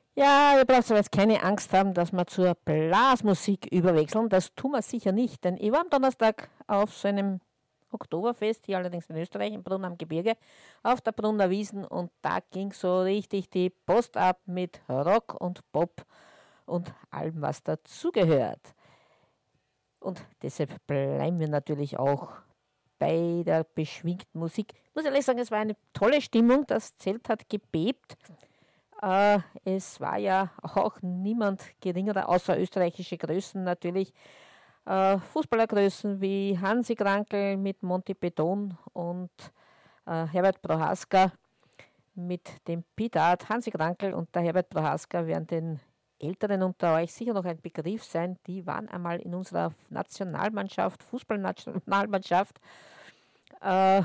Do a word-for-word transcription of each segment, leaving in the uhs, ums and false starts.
Ja, ihr braucht aber jetzt keine Angst haben, dass wir zur Blasmusik überwechseln. Das tun wir sicher nicht, denn ich war am Donnerstag auf so einem Oktoberfest, hier allerdings in Österreich, im Brunn am Gebirge, auf der Brunner Wiesen und da ging so richtig die Post ab mit Rock und Pop und allem, was dazugehört. Und deshalb bleiben wir natürlich auch bei der beschwingten Musik. Ich muss ehrlich sagen, es war eine tolle Stimmung. Das Zelt hat gebebt. Äh, es war ja auch niemand geringerer, außer österreichische Größen natürlich. Äh, Fußballergrößen wie Hansi Krankel mit Monty Beton und äh, Herbert Prohaska mit dem Pidat. Hansi Krankel und der Herbert Prohaska werden den Älteren unter euch sicher noch ein Begriff sein. Die waren einmal in unserer Nationalmannschaft, Fußballnationalmannschaft, äh,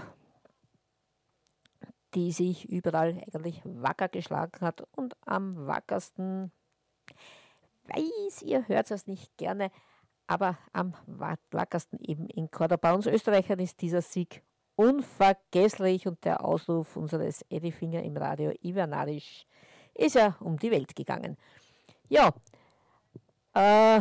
die sich überall eigentlich wacker geschlagen hat und am wackersten, weiß, ihr hört es nicht gerne, aber am wackersten eben in Cordoba. Uns Österreichern ist dieser Sieg unvergesslich und der Ausruf unseres Eddie Finger im Radio Ivernarisch ist ja um die Welt gegangen. Ja, äh,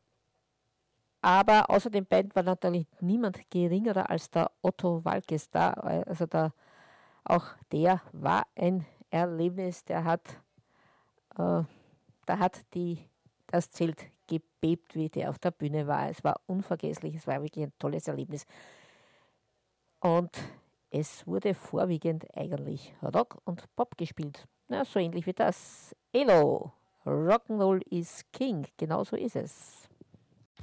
aber außer den beiden war natürlich niemand geringerer als der Otto Walkes da. Also der, auch der war ein Erlebnis, der hat, äh, da hat die, das Zelt gebebt, wie der auf der Bühne war. Es war unvergesslich, es war wirklich ein tolles Erlebnis. Und es wurde vorwiegend eigentlich Rock und Pop gespielt. Ja, so ähnlich wie das Elo. Rock'n'Roll is King, genau so ist es.